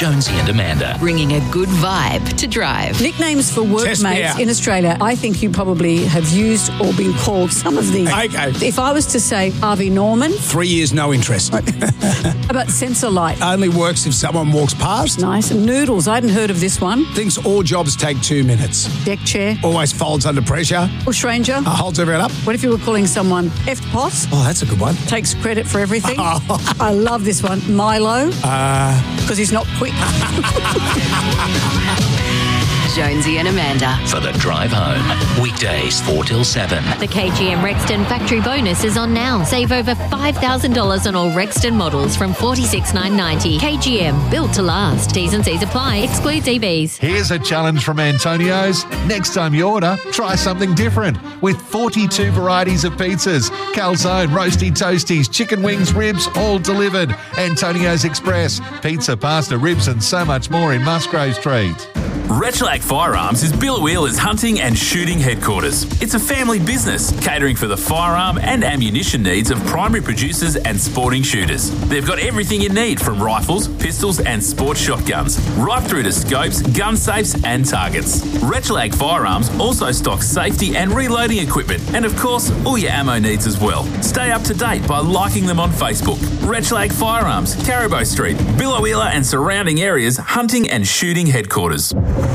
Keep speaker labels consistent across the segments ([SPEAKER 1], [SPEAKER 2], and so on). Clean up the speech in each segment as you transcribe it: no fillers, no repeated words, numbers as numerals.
[SPEAKER 1] Jonesy and Amanda.
[SPEAKER 2] Bringing a good vibe to drive.
[SPEAKER 3] Nicknames for workmates in Australia. I think you probably have used or been called some of these.
[SPEAKER 4] Okay.
[SPEAKER 3] If I was to say Harvey Norman.
[SPEAKER 4] 3 years, no interest.
[SPEAKER 3] How about sensor light?
[SPEAKER 4] Only works if someone walks past.
[SPEAKER 3] Nice. Noodles. I hadn't heard of this one.
[SPEAKER 4] Thinks all jobs take 2 minutes.
[SPEAKER 3] Deck chair.
[SPEAKER 4] Always folds under pressure.
[SPEAKER 3] Bushranger.
[SPEAKER 4] Holds everyone up.
[SPEAKER 3] What if you were calling someone F-Poss?
[SPEAKER 4] Oh, that's a good one.
[SPEAKER 3] Takes credit for everything. I love this one. Milo. Because he's not quick.
[SPEAKER 2] Jonesy and Amanda.
[SPEAKER 1] For the drive home. Weekdays 4 till 7.
[SPEAKER 5] The KGM Rexton factory bonus is on now. Save over $5,000 on all Rexton models from $46,990. KGM, built to last. T's and C's apply. Excludes EVs.
[SPEAKER 6] Here's a challenge from Antonio's. Next time you order, try something different. With 42 varieties of pizzas, calzone, roasty toasties, chicken wings, ribs, all delivered. Antonio's Express. Pizza, pasta, ribs and so much more in Musgrave Street.
[SPEAKER 7] Rechlac Firearms is Billawheeler's hunting and shooting headquarters. It's a family business catering for the firearm and ammunition needs of primary producers and sporting shooters. They've got everything you need from rifles, pistols and sports shotguns, right through to scopes, gun safes and targets. Rechlac Firearms also stocks safety and reloading equipment and of course all your ammo needs as well. Stay up to date by liking them on Facebook. Rechlac Firearms, Caribou Street, Billawheeler and surrounding areas hunting and shooting headquarters.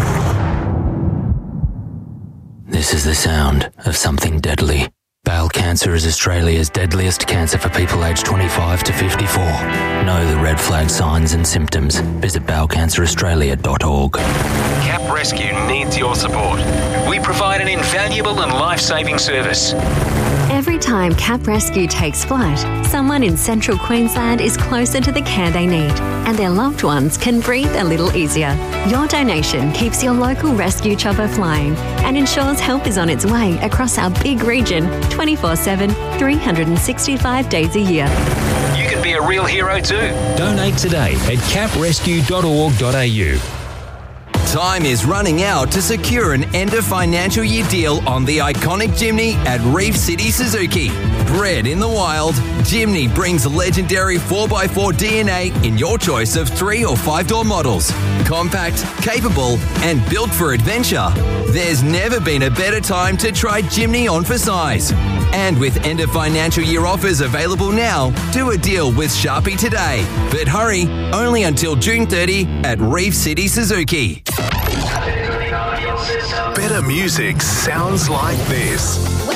[SPEAKER 8] This is the sound of something deadly. Bowel cancer is Australia's deadliest cancer for people aged 25 to 54. Know the red flag signs and symptoms. Visit bowelcanceraustralia.org.
[SPEAKER 9] Cap Rescue needs your support. We provide an invaluable and life-saving service.
[SPEAKER 10] Every time Cap Rescue takes flight, someone in central Queensland is closer to the care they need, and their loved ones can breathe a little easier. Your donation keeps your local rescue chopper flying and ensures help is on its way across our big region 24/7, 365 days a year.
[SPEAKER 9] You can be a real hero too.
[SPEAKER 1] Donate today at caprescue.org.au.
[SPEAKER 11] Time is running out to secure an end of financial year deal on the iconic Jimny at Reef City Suzuki. Bred in the wild, Jimny brings legendary 4x4 DNA in your choice of 3 or 5 door models. Compact, capable, and built for adventure. There's never been a better time to try Jimny on for size. And with end of financial year offers available now, do a deal with Sharpie today. But hurry, only until June 30 at Reef City Suzuki.
[SPEAKER 12] Better music sounds like this.